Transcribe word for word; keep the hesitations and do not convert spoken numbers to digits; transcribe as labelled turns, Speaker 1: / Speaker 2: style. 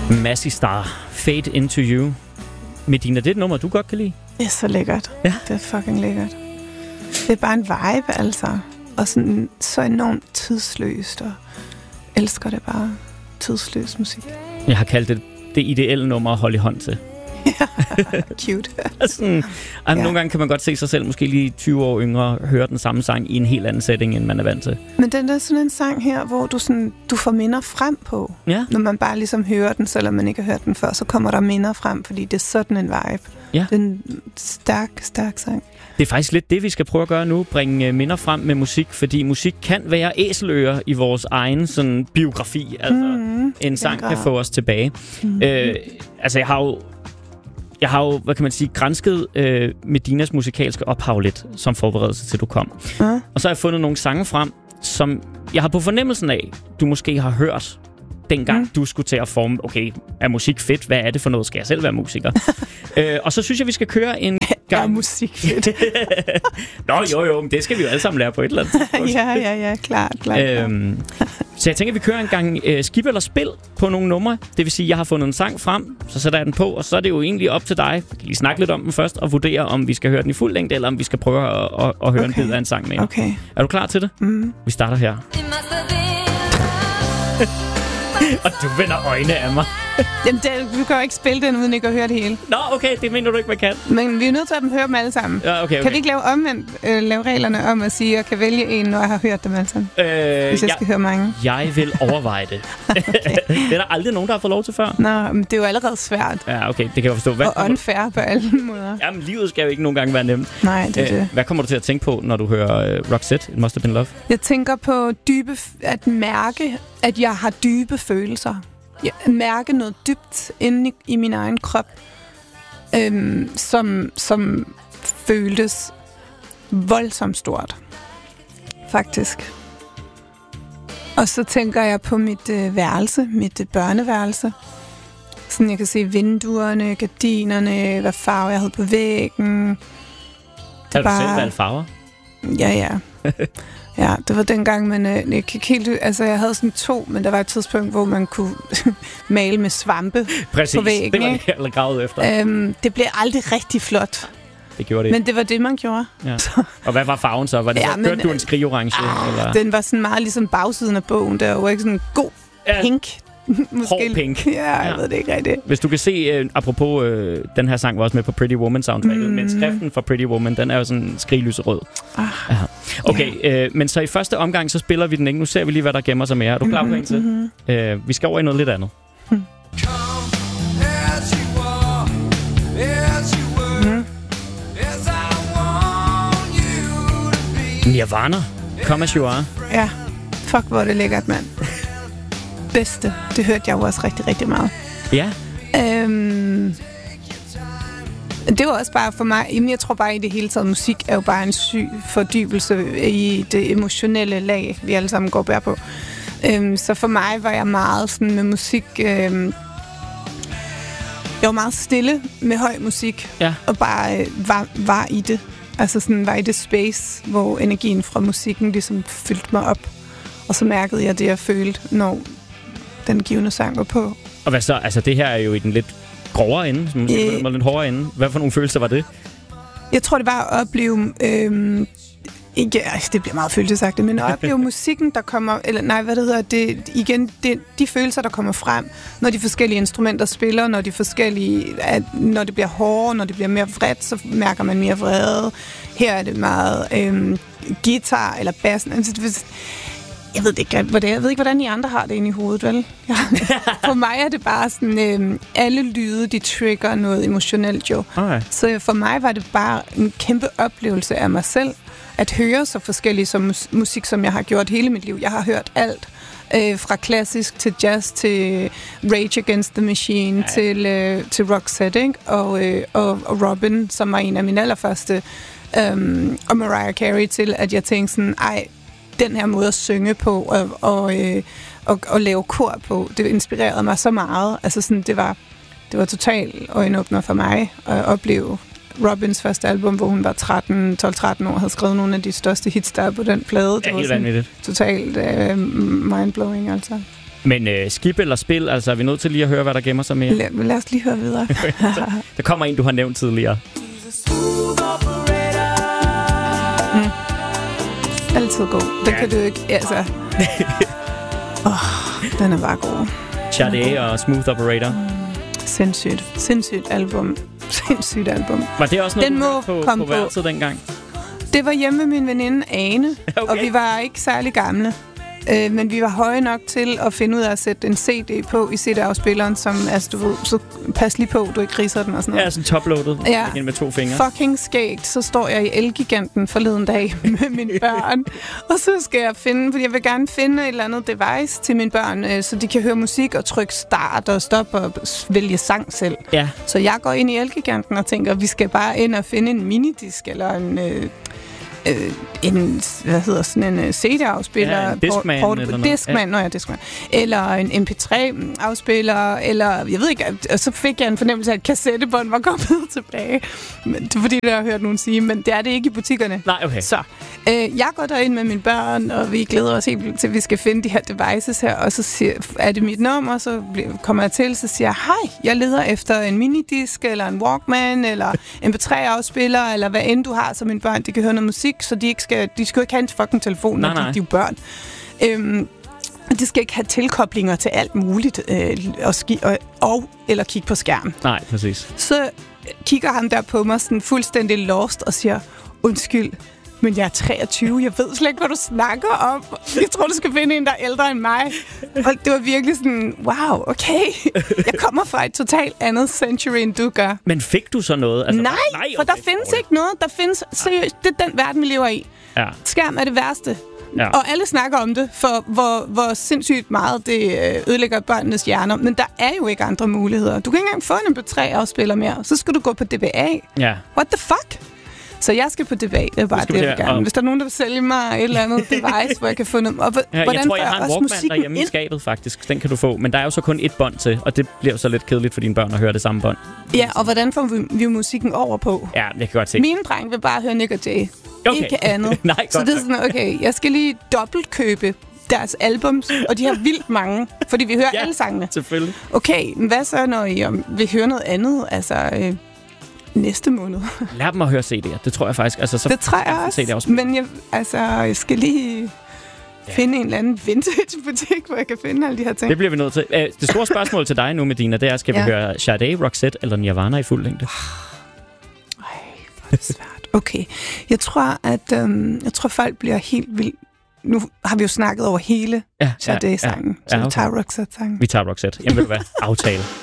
Speaker 1: Massey Star, Fade Into You. Medina, det er et nummer, du godt kan lide.
Speaker 2: Det er så lækkert.
Speaker 1: Ja.
Speaker 2: Det er fucking lækkert. Det er bare en vibe, altså. Og sådan så enormt tidsløst, og elsker det bare. Tidsløs musik.
Speaker 1: Jeg har kaldt det det ideelle nummer at holde i hånd til.
Speaker 2: Cute.
Speaker 1: Sådan, ja. Nogle gange kan man godt se sig selv, måske lige tyve år yngre, høre den samme sang i en helt anden setting, end man er vant til.
Speaker 2: Men den er sådan en sang her, hvor du, sådan, du får minder frem på.
Speaker 1: Ja.
Speaker 2: Når man bare ligesom hører den, selvom man ikke har hørt den før, så kommer der minder frem, fordi det er sådan en vibe.
Speaker 1: Ja.
Speaker 2: Det er en stærk, stærk sang.
Speaker 1: Det er faktisk lidt det, vi skal prøve at gøre nu. Bringe minder frem med musik, fordi musik kan være æseløer i vores egen sådan, biografi. Altså, mm, en sang kan få os tilbage. Mm. Øh, altså, jeg har jo Jeg har jo, hvad kan man sige, gransket øh, Medinas musikalske ophav lidt, som forberedelse til, du kom. Uh. Og så har jeg fundet nogle sange frem, som jeg har på fornemmelsen af, du måske har hørt, dengang mm. du skulle til at forme, okay, er musik fedt? Hvad er det for noget? Skal jeg selv være musiker? øh, og så synes jeg, vi skal køre en gang...
Speaker 2: Er musik fedt?
Speaker 1: Nå, jo, jo, men det skal vi jo alle sammen lære på et eller andet tidspunkt.
Speaker 2: ja, ja, ja, klart, klart.
Speaker 1: øhm, så jeg tænker, at vi kører en gang øh, skib eller spil på nogle numre. Det vil sige, at jeg har fundet en sang frem, så sætter jeg den på, og så er det jo egentlig op til dig. Vi kan lige snakke lidt om den først, og vurdere, om vi skal høre den i fuld længde, eller om vi skal prøve at, at, at høre okay. en bid af en sang mere.
Speaker 2: Okay.
Speaker 1: Er du klar til det?
Speaker 2: Mm.
Speaker 1: Vi starter her. Og du vender øjne af mig.
Speaker 2: Jamen, det, du kan jo ikke spille den, uden ikke at høre det hele.
Speaker 1: Nå, okay, det mener du ikke, man kan.
Speaker 2: Men vi er nødt til at høre dem alle sammen.
Speaker 1: Ja, okay, okay.
Speaker 2: Kan vi ikke lave omvendt, øh, lave reglerne om at sige, at jeg kan vælge en, når jeg har hørt dem alle sammen?
Speaker 1: Øh,
Speaker 2: hvis jeg skal
Speaker 1: jeg,
Speaker 2: høre mange.
Speaker 1: Jeg vil overveje det. Okay. Det er der aldrig nogen, der har fået lov til før.
Speaker 2: Nå, men det er jo allerede svært.
Speaker 1: Ja, okay, det kan jeg forstå. Hvad
Speaker 2: og unfair på alle måder.
Speaker 1: Jamen, livet skal jo ikke nogen gange være nemt.
Speaker 2: Nej, det er øh, det.
Speaker 1: Hvad kommer du til at tænke på, når du hører uh, Roxette, It Must Have Been Love?
Speaker 2: Jeg tænker på dybe, at mærke, at jeg har dybe følelser. Jeg mærke noget dybt inde i, i min egen krop, øhm, som, som føltes voldsomt stort, faktisk. Og så tænker jeg på mit øh, værelse, mit øh, børneværelse. Sådan jeg kan se vinduerne, gardinerne, hvad farve jeg havde på væggen. Det
Speaker 1: har du bare... selv valgt farver?
Speaker 2: Ja, ja. Ja, det var dengang, man øh, jeg kan helt, altså jeg havde sådan to, men der var et tidspunkt, hvor man kunne male med svampe
Speaker 1: Præcis,
Speaker 2: på væggen.
Speaker 1: Det var det, jeg havde gravet efter.
Speaker 2: Øhm, det blev aldrig rigtig flot.
Speaker 1: Det gjorde det.
Speaker 2: Men det var det, man gjorde.
Speaker 1: Ja. Og hvad var farven så? Var det ja, så, hørte du en skrigorange?
Speaker 2: Ah,
Speaker 1: eller?
Speaker 2: Den var sådan meget ligesom bagsiden af bogen. Der var ikke sådan en god
Speaker 1: ja.
Speaker 2: pink.
Speaker 1: Måske. Hård pink.
Speaker 2: Ja, jeg ja. ved det ikke rigtigt.
Speaker 1: Hvis du kan se, uh, apropos, uh, den her sang var også med på Pretty Woman soundtracket, mm. men skriften for Pretty Woman, den er jo sådan skriglyserød. Ah. Ja. Okay, yeah. uh, men så i første omgang, så spiller vi den ikke. Nu ser vi lige, hvad der gemmer sig mere. Er du klar på en til? Mm-hmm. Uh, vi skal over i noget lidt andet. Mm. Nirvana. Come as you are.
Speaker 2: Ja, fuck hvor er det lækkert, mand. Bedste. Det hørte jeg jo også rigtig, rigtig meget.
Speaker 1: Ja.
Speaker 2: Øhm, det var også bare for mig, jamen jeg tror bare i det hele taget, musik er jo bare en syg fordybelse i det emotionelle lag, vi alle sammen går bær på. Øhm, så for mig var jeg meget sådan med musik, øhm, jeg var meget stille med høj musik,
Speaker 1: ja.
Speaker 2: og bare øh, var, var i det. Altså sådan var i det space, hvor energien fra musikken ligesom fyldte mig op. Og så mærkede jeg det, jeg følte, når den givende sang var på.
Speaker 1: Og hvad så? Altså, det her er jo i den lidt grovere ende, måske øh, lidt hårdere ende. Hvad for nogle følelser var det?
Speaker 2: Jeg tror, det var at opleve... Øhm, ikke, altså, det bliver meget følelsesagtigt, men at opleve musikken, der kommer... Eller nej, hvad det hedder? Det, igen, det, de følelser, der kommer frem, når de forskellige instrumenter spiller, når de forskellige... At, når det bliver hårdere, når det bliver mere vredt, så mærker man mere vrede. Her er det meget øhm, guitar eller bassen. Altså, det, Jeg ved ikke, hvad det er. Jeg ved ikke, hvordan I andre har det inde i hovedet, vel? Ja. For mig er det bare sådan, øh, alle lyde, de trigger noget emotionelt jo.
Speaker 1: Okay.
Speaker 2: Så for mig var det bare en kæmpe oplevelse af mig selv, at høre så forskellige som musik, som jeg har gjort hele mit liv. Jeg har hørt alt, øh, fra klassisk til jazz, til Rage Against the Machine, ja. til, øh, til Roxette, ikke? Og, øh, og, og Robin, som var en af mine allerførste, øh, og Mariah Carey, til at jeg tænkte sådan, ej, den her måde at synge på og, og, øh, og, og lave kor på, det inspirerede mig så meget. Altså sådan, det var, det var totalt øjenåbner for mig at opleve Robins første album, hvor hun var tretten, tolv tretten år, havde skrevet nogle af de største hits, der på den plade. Det
Speaker 1: ja,
Speaker 2: var
Speaker 1: helt vanvittigt.
Speaker 2: Totalt øh, mindblowing, altså.
Speaker 1: Men øh, skip eller spil, altså er vi nødt til lige at høre, hvad der gemmer sig mere?
Speaker 2: Lad, lad os lige høre videre.
Speaker 1: Der kommer en, du har nævnt tidligere.
Speaker 2: Mm. Altid god. Den ja. kan du ikke, altså... oh, den er bare god.
Speaker 1: Sade og Smooth Operator. Mm.
Speaker 2: Sindssygt. Sindssygt album. Sindssygt album.
Speaker 1: Var det også noget,
Speaker 2: den
Speaker 1: du
Speaker 2: må
Speaker 1: på, på værelset dengang?
Speaker 2: Det var hjemme med min veninde Ane, okay. Og vi var ikke særlig gamle. Øh, men vi var høje nok til at finde ud af at sætte en C D på i C D-afspilleren, som, altså du ved, så pas lige på, du ikke ridser den og sådan noget.
Speaker 1: Ja, sådan toploadet.
Speaker 2: Ja.
Speaker 1: Med to fingre.
Speaker 2: Fucking skægt. Så står jeg i Elgiganten forleden dag med mine børn, og så skal jeg finde, fordi jeg vil gerne finde et eller andet device til mine børn, øh, så de kan høre musik og trykke start og stop og vælge sang selv.
Speaker 1: Ja.
Speaker 2: Så jeg går ind i Elgiganten og tænker, vi skal bare ind og finde en minidisk eller en... Øh, Øh, en, hvad hedder sådan en C D-afspiller,
Speaker 1: ja, en Discman,
Speaker 2: port,
Speaker 1: eller noget.
Speaker 2: Discman, ja. Nå ja, Discman. Eller en M P tre-afspiller, eller jeg ved ikke, og så fik jeg en fornemmelse af, at kassettebånd var kommet tilbage. Men, det er fordi, det har jeg hørt nogen sige, men det er det ikke i butikkerne.
Speaker 1: Nej, okay.
Speaker 2: Så øh, jeg går derind med mine børn, og vi glæder os helt til, at vi skal finde de her devices her, og så siger, er det mit nummer, så kommer jeg til, så siger jeg, hej, jeg leder efter en minidisk, eller en Walkman, eller M P tre-afspiller, eller hvad end du har, så mine børn, de kan høre noget musik, så de ikke skal, de skal jo ikke have en fucking telefon, når de, de er jo børn. Øhm, de skal ikke have tilkoblinger til alt muligt, øh, og, ski- og, og eller kigge på skærmen.
Speaker 1: Nej, præcis.
Speaker 2: Så kigger han der på mig sådan fuldstændig lost og siger, undskyld, men jeg er treogtyve, jeg ved slet ikke, hvad du snakker om. Jeg tror, du skal finde en, der er ældre end mig. Og det var virkelig sådan, wow, okay. Jeg kommer fra et totalt andet century, end du gør.
Speaker 1: Men fik du så noget? Altså,
Speaker 2: nej,
Speaker 1: nej okay,
Speaker 2: for der findes okay. ikke noget. Der findes, seriøst, det er den verden, vi lever i.
Speaker 1: Ja.
Speaker 2: Skærm er det værste.
Speaker 1: Ja.
Speaker 2: Og alle snakker om det, for hvor, hvor sindssygt meget det ødelægger børnenes hjerner. Men der er jo ikke andre muligheder. Du kan ikke engang få en M P tre-afspiller mere. Så skal du gå på D B A.
Speaker 1: Ja.
Speaker 2: What the fuck? Så jeg skal på D B A, det er bare det, jeg vil gerne. Og... Hvis der er nogen, der vil sælge mig et eller andet device, hvor jeg kan få noget... Og h-
Speaker 1: ja,
Speaker 2: hvordan
Speaker 1: jeg tror, jeg har en Walkman derhjemme
Speaker 2: ind?
Speaker 1: i skabet, faktisk. Den kan du få. Men der er jo så kun et bånd til, og det bliver så lidt kedeligt for dine børn at høre det samme bånd.
Speaker 2: Ja, og hvordan får vi, vi musikken over på?
Speaker 1: Ja, det kan godt se.
Speaker 2: Mine drenge vil bare høre Nick og Jay. Okay. Ikke andet.
Speaker 1: Nej,
Speaker 2: så det er sådan, okay, jeg skal lige dobbeltkøbe deres albums, og de har vildt mange, fordi vi hører ja, alle sangene.
Speaker 1: Selvfølgelig.
Speaker 2: Okay, men hvad så, når I um, vil høre noget andet? Altså... Øh, næste måned.
Speaker 1: Lad dem at høre C D'er. Det tror jeg faktisk. Altså, så
Speaker 2: det tror jeg også. også. Men jeg, altså, jeg skal lige ja. finde en eller anden vintage-butik, hvor jeg kan finde alle de her ting.
Speaker 1: Det bliver vi nødt til. Det store spørgsmål til dig nu, Medina, det er, skal ja. vi høre Sade, Roxette eller Nirvana i fuld længde?
Speaker 2: Ej, hvor er det svært. Okay. Jeg tror, at øhm, jeg tror, folk bliver helt vildt. Nu har vi jo snakket over hele ja, Sade-sangen, ja, ja. så ja, okay. vi tager Roxette-sangen.
Speaker 1: Vi tager Roxette. Jamen, ved du hvad? Aftale.